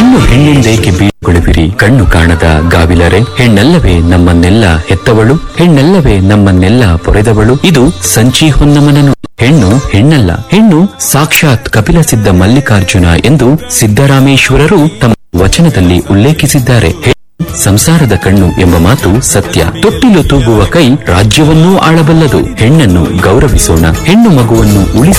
ಹೆಣ್ಣು ಹೆಣ್ಣೆಂದೇಕೆ ಬೀಳುಗೊಳುವಿರಿ ಕಣ್ಣು ಕಾಣದ ಗಾವಿಲರೆ, ಹೆಣ್ಣಲ್ಲವೇ ನಮ್ಮನ್ನೆಲ್ಲ ಹೆತ್ತವಳು, ಹೆಣ್ಣಲ್ಲವೇ ನಮ್ಮನ್ನೆಲ್ಲ ಪೊರೆದವಳು. ಇದು ಸಂಚಿ ಹೊನ್ನಮನನು. ಹೆಣ್ಣು ಹೆಣ್ಣಲ್ಲ, ಹೆಣ್ಣು ಸಾಕ್ಷಾತ್ ಕಪಿಲ ಸಿದ್ಧ ಮಲ್ಲಿಕಾರ್ಜುನ ಎಂದು ಸಿದ್ದರಾಮೇಶ್ವರರು ತಮ್ಮ ವಚನದಲ್ಲಿ ಉಲ್ಲೇಖಿಸಿದ್ದಾರೆ. ಸಂಸಾರದ ಕಣ್ಣು ಎಂಬ ಮಾತು ಸತ್ಯ. ತೊಟ್ಟಿಲು ತೂಗುವ ಕೈ ರಾಜ್ಯವನ್ನೂ ಆಳಬಲ್ಲದು. ಹೆಣ್ಣನ್ನು ಗೌರವಿಸೋಣ, ಹೆಣ್ಣು ಮಗುವನ್ನು ಉಳಿಸಿ